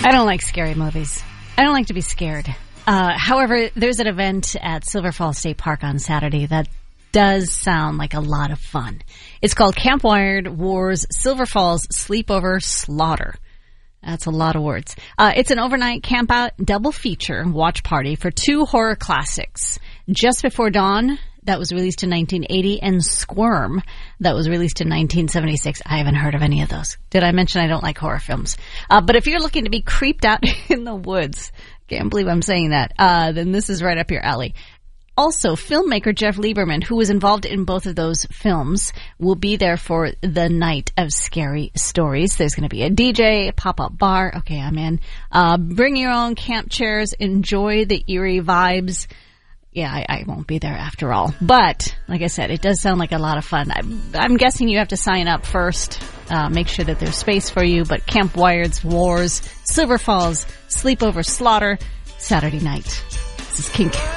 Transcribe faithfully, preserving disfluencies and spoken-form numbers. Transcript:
I don't like scary movies. I don't like to be scared. Uh, however, there's an event at Silver Falls State Park on Saturday that does sound like a lot of fun. It's called Camp Wired Wars Silver Falls Sleepover Slaughter. That's a lot of words. Uh, it's an overnight camp-out double feature watch party for two horror classics. Just Before Dawn, that was released in nineteen eighty, and Squirm, that was released in nineteen seventy-six. I haven't heard of any of those. Did I mention I don't like horror films? Uh, but if you're looking to be creeped out in the woods, can't believe I'm saying that, uh, then this is right up your alley. Also, filmmaker Jeff Lieberman, who was involved in both of those films, will be there for the night of scary stories. There's going to be a D J, a pop-up bar. Okay, I'm in. Uh, bring your own camp chairs. Enjoy the eerie vibes. Yeah, I, I won't be there after all. But, like I said, it does sound like a lot of fun. I'm, I'm guessing you have to sign up first. Uh, make sure that there's space for you. But Camp Wired's Wars, Silver Falls, Sleepover Slaughter, Saturday night. This is Kink.